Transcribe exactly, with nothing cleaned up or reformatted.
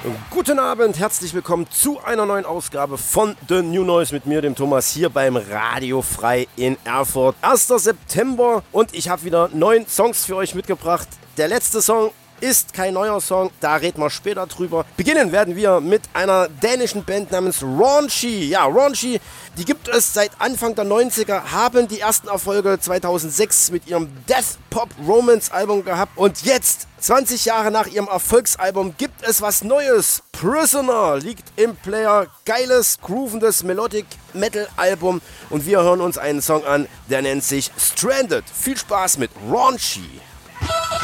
Guten Abend, herzlich willkommen zu einer neuen Ausgabe von The New Noise mit mir, dem Thomas, hier beim Radio Frei in Erfurt. erster September und ich habe wieder neun Songs für euch mitgebracht. Der letzte Song ist kein neuer Song, da reden wir später drüber. Beginnen werden wir mit einer dänischen Band namens Raunchy. Ja, Raunchy, die gibt es seit Anfang der neunziger, haben die ersten Erfolge zweitausendsechs mit ihrem Death Pop Romance Album gehabt und jetzt, zwanzig Jahre nach ihrem Erfolgsalbum, gibt es was Neues. Prisoner liegt im Player, geiles, groovendes Melodic Metal Album und wir hören uns einen Song an, der nennt sich Stranded. Viel Spaß mit Raunchy.